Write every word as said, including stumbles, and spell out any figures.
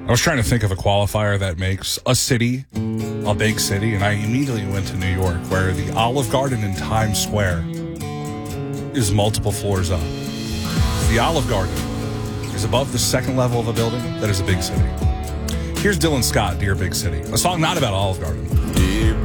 I was trying to think of a qualifier that makes a city a big city, and I immediately went to New York, where the Olive Garden in Times Square is multiple floors up. The Olive Garden is above the second level of a building. That is a big city. Here's Dylan Scott, Dear Big City, a song not about Olive Garden.